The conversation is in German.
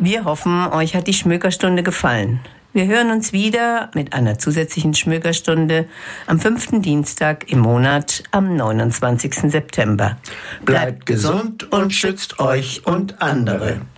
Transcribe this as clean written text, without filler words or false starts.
Wir hoffen, euch hat die Schmökerstunde gefallen. Wir hören uns wieder mit einer zusätzlichen Schmökerstunde am 5. Dienstag im Monat am 29. September. Bleibt gesund und schützt euch und andere.